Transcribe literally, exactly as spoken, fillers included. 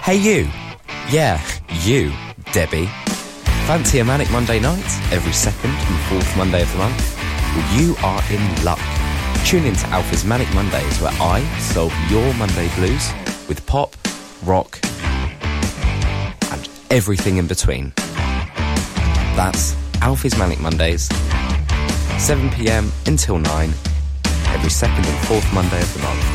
Hey you. Yeah, you, Debbie. Fancy a Manic Monday night every second and fourth Monday of the month? Well, you are in luck. Tune in to Alfie's Manic Mondays, where I solve your Monday blues with pop, rock, and everything in between. That's Alfie's Manic Mondays, seven p m until nine, every second and fourth Monday of the month.